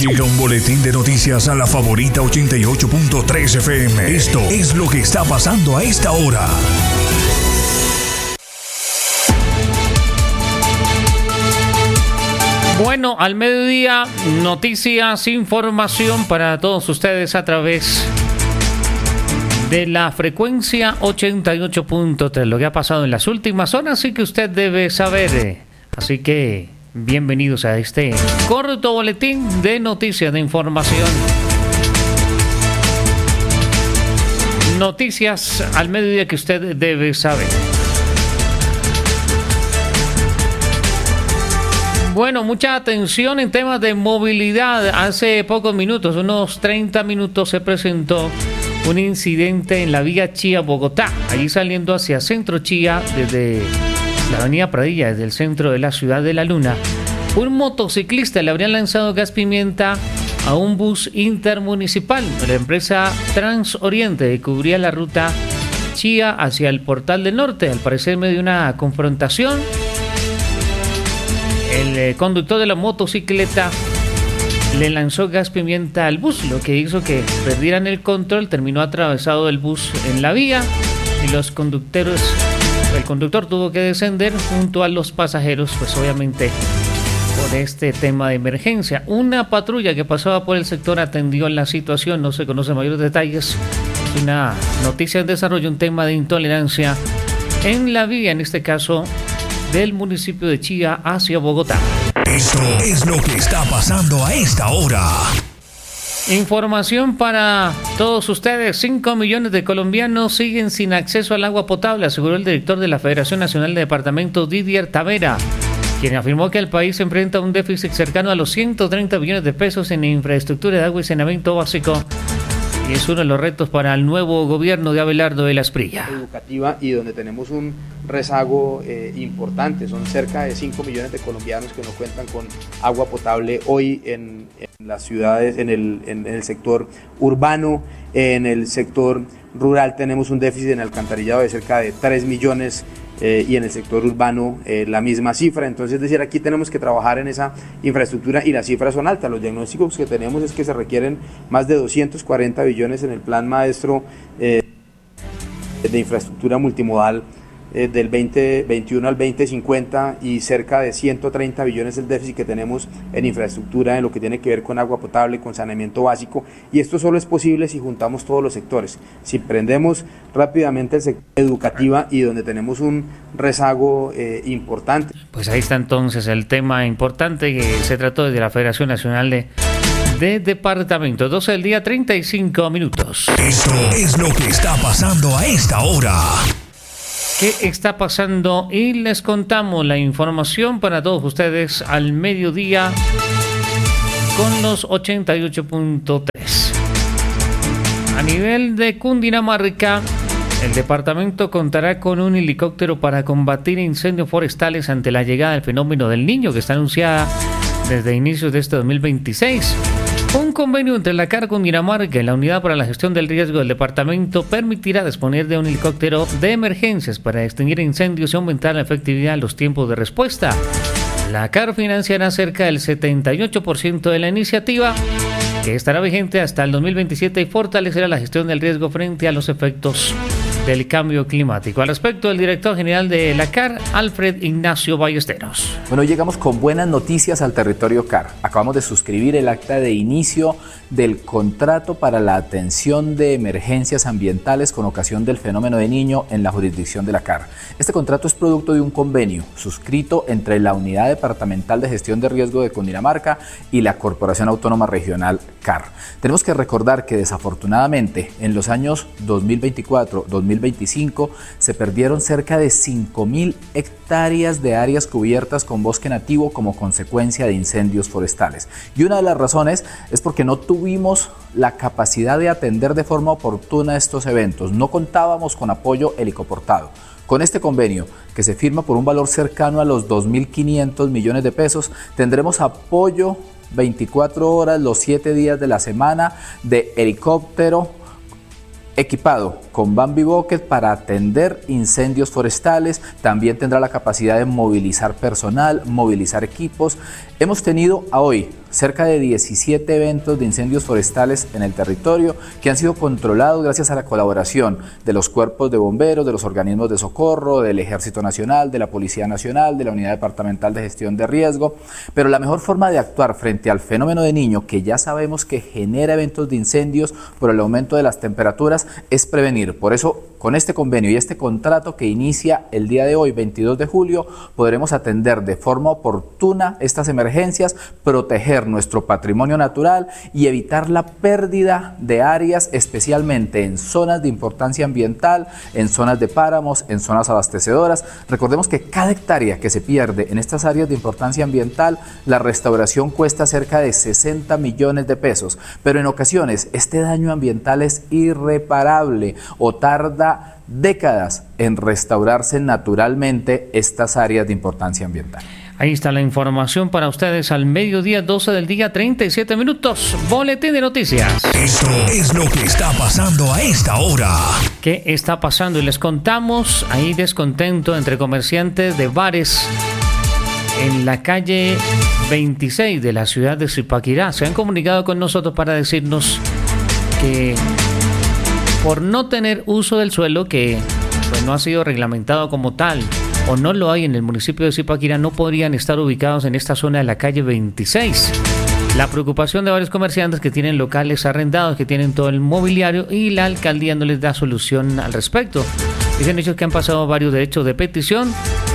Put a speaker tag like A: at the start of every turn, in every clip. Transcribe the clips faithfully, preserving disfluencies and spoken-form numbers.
A: Llega un boletín de noticias a la favorita ochenta y ocho punto tres F M. Esto es lo que está pasando a esta hora.
B: Bueno, al mediodía, noticias, información para todos ustedes a través de la frecuencia ochenta y ocho punto tres. Lo que ha pasado en las últimas horas, sí que usted debe saber. Así que bienvenidos a este corto boletín de noticias, de información. Noticias al mediodía que usted debe saber. Bueno, mucha atención en temas de movilidad. Hace pocos minutos, unos treinta minutos, se presentó un incidente en la vía Chía-Bogotá. Allí saliendo hacia Centro Chía, desde la avenida Pradilla, desde el centro de la ciudad de La Luna. Un motociclista le habría lanzado gas pimienta a un bus intermunicipal de la empresa Transoriente que cubría la ruta Chía hacia el Portal del Norte. Al parecer, en medio de una confrontación, el eh, conductor de la motocicleta le lanzó gas pimienta al bus, lo que hizo que perdieran el control. Terminó atravesado el bus en la vía y los conductores, el conductor tuvo que descender junto a los pasajeros, pues obviamente por este tema de emergencia. Una patrulla que pasaba por el sector atendió la situación, no se conocen mayores detalles. Es una noticia en desarrollo, un tema de intolerancia en la vía, en este caso del municipio de Chía hacia Bogotá.
A: Esto es lo que está pasando a esta hora.
B: Información para todos ustedes. cinco millones de colombianos siguen sin acceso al agua potable, aseguró el director de la Federación Nacional de Departamentos, Didier Tavera, quien afirmó que el país enfrenta un déficit cercano a los ciento treinta billones de pesos en infraestructura de agua y saneamiento básico. Y es uno de los retos para el nuevo gobierno de Abelardo de la Espriella.
C: Educativa, y donde tenemos un rezago eh, importante. Son cerca de cinco millones de colombianos que no cuentan con agua potable hoy en, en las ciudades, en el, en, en el sector urbano. En el sector rural tenemos un déficit en alcantarillado de cerca de tres millones eh, y en el sector urbano eh, la misma cifra. Entonces, es decir, aquí tenemos que trabajar en esa infraestructura y las cifras son altas. Los diagnósticos que tenemos es que se requieren más de doscientos cuarenta billones en el plan maestro eh, de infraestructura multimodal eh, del veinte veintiuno al veinte cincuenta, y cerca de ciento treinta billones el déficit que tenemos en infraestructura en lo que tiene que ver con agua potable, con saneamiento básico, y esto solo es posible si juntamos todos los sectores, si prendemos rápidamente el sector educativa, y donde tenemos un rezago eh, importante.
B: Pues ahí está entonces el tema importante que se trató desde la Federación Nacional de de Departamentos. doce del día, treinta y cinco minutos.
A: Esto es lo que está pasando a esta hora.
B: ¿Qué está pasando? Y les contamos la información para todos ustedes al mediodía con los ochenta y ocho punto tres. A nivel de Cundinamarca, el departamento contará con un helicóptero para combatir incendios forestales ante la llegada del fenómeno del Niño, que está anunciada desde inicios de este dos mil veintiséis. Un convenio entre la C A R Cundinamarca y la Unidad para la Gestión del Riesgo del departamento permitirá disponer de un helicóptero de emergencias para extinguir incendios y aumentar la efectividad de los tiempos de respuesta. La C A R financiará cerca del setenta y ocho por ciento de la iniciativa, que estará vigente hasta el dos mil veintisiete, y fortalecerá la gestión del riesgo frente a los efectos del cambio climático. Al respecto, el director general de la C A R, Alfred Ignacio Ballesteros.
D: Bueno, llegamos con buenas noticias al territorio C A R. Acabamos de suscribir el acta de inicio del contrato para la atención de emergencias ambientales con ocasión del fenómeno de Niño en la jurisdicción de la C A R. Este contrato es producto de un convenio suscrito entre la Unidad Departamental de Gestión de Riesgo de Cundinamarca y la Corporación Autónoma Regional C A R. Tenemos que recordar que desafortunadamente en los años dos mil veinticuatro dos mil veinticinco se perdieron cerca de cinco mil hectáreas de áreas cubiertas con bosque nativo como consecuencia de incendios forestales. Y una de las razones es porque no tuvimos la capacidad de atender de forma oportuna estos eventos, no contábamos con apoyo helicoportado. Con este convenio, que se firma por un valor cercano a los dos mil quinientos millones de pesos, tendremos apoyo veinticuatro horas los siete días de la semana de helicóptero equipado con Bambi Bucket para atender incendios forestales. También tendrá la capacidad de movilizar personal, movilizar equipos. Hemos tenido a hoy cerca de diecisiete eventos de incendios forestales en el territorio que han sido controlados gracias a la colaboración de los cuerpos de bomberos, de los organismos de socorro, del Ejército Nacional, de la Policía Nacional, de la Unidad Departamental de Gestión de Riesgo. Pero la mejor forma de actuar frente al fenómeno de Niño, que ya sabemos que genera eventos de incendios por el aumento de las temperaturas, es prevenir. Por eso, con este convenio y este contrato que inicia el día de hoy, veintidós de julio, podremos atender de forma oportuna estas emergencias, proteger nuestro patrimonio natural y evitar la pérdida de áreas, especialmente en zonas de importancia ambiental, en zonas de páramos, en zonas abastecedoras. Recordemos que cada hectárea que se pierde en estas áreas de importancia ambiental, la restauración cuesta cerca de sesenta millones de pesos, pero en ocasiones este daño ambiental es irreparable o tarda décadas en restaurarse naturalmente estas áreas de importancia ambiental.
B: Ahí está la información para ustedes al mediodía, doce del día, treinta y siete minutos. Boletín de noticias.
A: Esto es lo que está pasando a esta hora.
B: ¿Qué está pasando? Y les contamos, ahí descontento entre comerciantes de bares en la calle veintiséis de la ciudad de Zipaquirá. Se han comunicado con nosotros para decirnos que por no tener uso del suelo, que pues, no ha sido reglamentado como tal, o no lo hay en el municipio de Zipaquirá, no podrían estar ubicados en esta zona de la calle veintiséis. La preocupación de varios comerciantes que tienen locales arrendados, que tienen todo el mobiliario, y la alcaldía no les da solución al respecto. Dicen ellos que han pasado varios derechos de petición,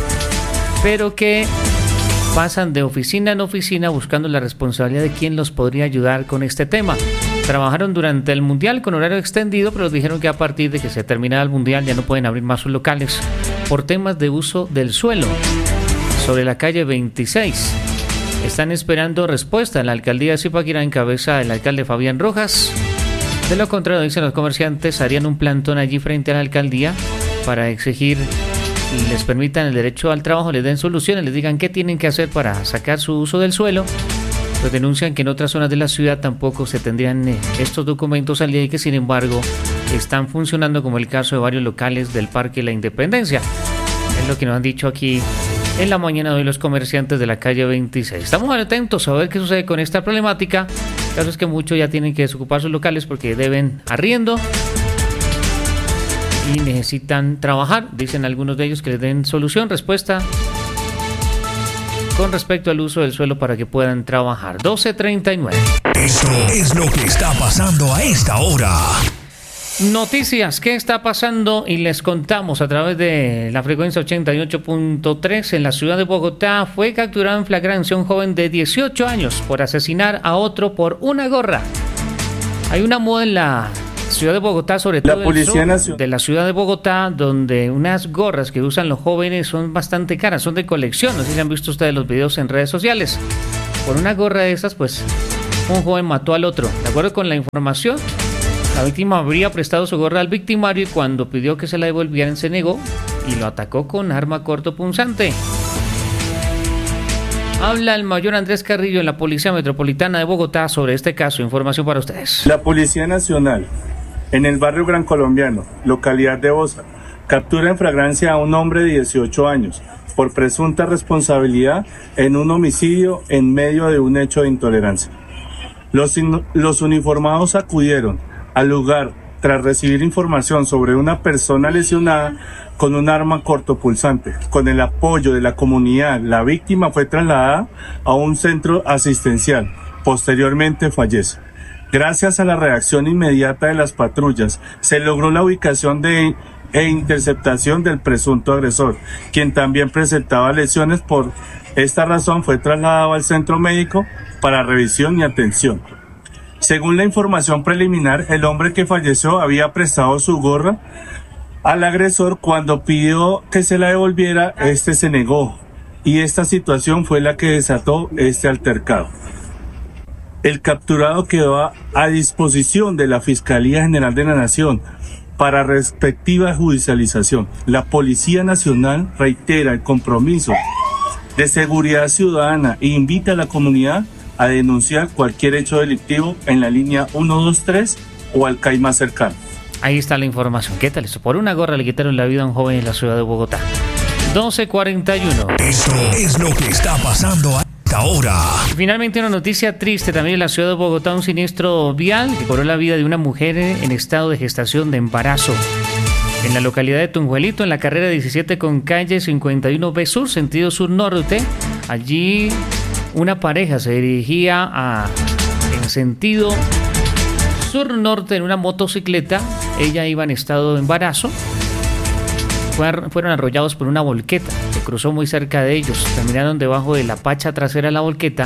B: pero que pasan de oficina en oficina buscando la responsabilidad de quién los podría ayudar con este tema. Trabajaron durante el Mundial con horario extendido, pero dijeron que a partir de que se terminara el Mundial ya no pueden abrir más sus locales por temas de uso del suelo sobre la calle veintiséis. Están esperando respuesta en la alcaldía de Zipaquirá en cabeza del alcalde Fabián Rojas. De lo contrario, dicen los comerciantes, harían un plantón allí frente a la alcaldía para exigir les permitan el derecho al trabajo, les den soluciones, les digan qué tienen que hacer para sacar su uso del suelo. Pues denuncian que en otras zonas de la ciudad tampoco se tendrían estos documentos al día y que sin embargo están funcionando, como el caso de varios locales del Parque La Independencia. Es lo que nos han dicho aquí en la mañana de hoy los comerciantes de la calle veintiséis. Estamos atentos a ver qué sucede con esta problemática. El caso es que muchos ya tienen que desocupar sus locales porque deben arriendo y necesitan trabajar. Dicen algunos de ellos que les den solución, respuesta con respecto al uso del suelo para que puedan trabajar. doce treinta y nueve.
A: Esto es lo que está pasando a esta hora.
B: Noticias, ¿qué está pasando? Y les contamos a través de la frecuencia ochenta y ocho punto tres. En la ciudad de Bogotá fue capturado en flagrancia un joven de dieciocho años por asesinar a otro por una gorra. Hay una moda en la ciudad de Bogotá, sobre todo el sur de la ciudad de Bogotá, donde unas gorras que usan los jóvenes son bastante caras, son de colección. No sé si han visto ustedes los videos en redes sociales. Por una gorra de esas, pues, un joven mató al otro. De acuerdo con la información, la víctima habría prestado su gorra al victimario y cuando pidió que se la devolvieran se negó y lo atacó con arma cortopunzante. Habla el mayor Andrés Carrillo en la Policía Metropolitana de Bogotá sobre este caso. Información para ustedes.
E: La Policía Nacional, en el barrio Gran Colombiano, localidad de Bosa, captura en flagrancia a un hombre de dieciocho años por presunta responsabilidad en un homicidio en medio de un hecho de intolerancia. Los, in- los uniformados acudieron al lugar tras recibir información sobre una persona lesionada con un arma cortopulsante. Con el apoyo de la comunidad, la víctima fue trasladada a un centro asistencial. Posteriormente fallece. Gracias a la reacción inmediata de las patrullas, se logró la ubicación de, e interceptación del presunto agresor, quien también presentaba lesiones. Por esta razón fue trasladado al centro médico para revisión y atención. Según la información preliminar, el hombre que falleció había prestado su gorra al agresor. Cuando pidió que se la devolviera, este se negó y esta situación fue la que desató este altercado. El capturado quedó a, a disposición de la Fiscalía General de la Nación para respectiva judicialización. La Policía Nacional reitera el compromiso de seguridad ciudadana e invita a la comunidad a denunciar cualquier hecho delictivo en la línea ciento veintitrés o al C A I más cercano.
B: Ahí está la información. ¿Qué tal esto? Por una gorra le quitaron la vida a un joven en la ciudad de Bogotá. doce cuarenta y uno.
A: Esto es lo que está pasando a esta hora.
B: Y finalmente una noticia triste también en la ciudad de Bogotá. Un siniestro vial que cobró la vida de una mujer en estado de gestación de embarazo. En la localidad de Tunjuelito, en la carrera diecisiete con calle cincuenta y uno B Sur, sentido sur-norte. Allí una pareja se dirigía a, en sentido sur-norte en una motocicleta. Ella iba en estado de embarazo. Fueron arrollados por una volqueta que cruzó muy cerca de ellos. Terminaron debajo de la pacha trasera de la volqueta.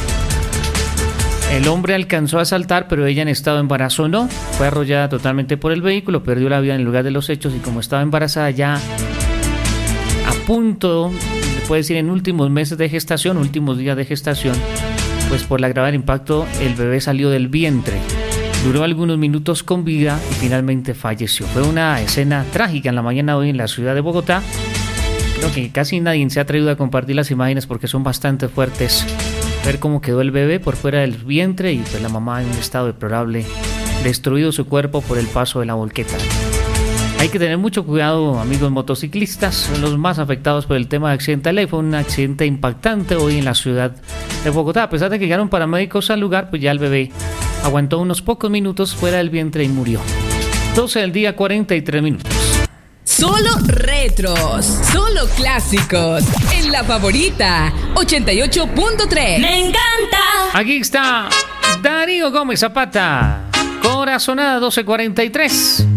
B: El hombre alcanzó a saltar, pero ella en estado de embarazo no. Fue arrollada totalmente por el vehículo, perdió la vida en el lugar de los hechos y como estaba embarazada ya a punto, se puede decir en últimos meses de gestación, últimos días de gestación, pues por la gravedad del impacto el bebé salió del vientre. Duró algunos minutos con vida y finalmente falleció. Fue una escena trágica en la mañana de hoy en la ciudad de Bogotá. Creo que casi nadie se ha atrevido a compartir las imágenes porque son bastante fuertes. Ver cómo quedó el bebé por fuera del vientre y pues la mamá en un estado deplorable, destruido su cuerpo por el paso de la volqueta. Hay que tener mucho cuidado, amigos motociclistas, son los más afectados por el tema de accidentales. Fue un accidente impactante hoy en la ciudad de Bogotá. A pesar de que llegaron paramédicos al lugar, pues ya el bebé aguantó unos pocos minutos fuera del vientre y murió. doce del día, cuarenta y tres minutos.
F: Solo retros, solo clásicos. En La Favorita, ochenta y ocho punto tres.
G: ¡Me encanta!
B: Aquí está Darío Gómez Zapata. Corazonada doce cuarenta y tres.